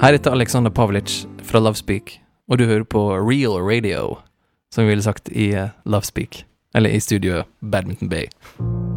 Her heter Alexander Pavlic fra Lovespeak, og du hører på Real Radio, som vi ville sagt i Lovespeak, eller i studioet Badminton Bay.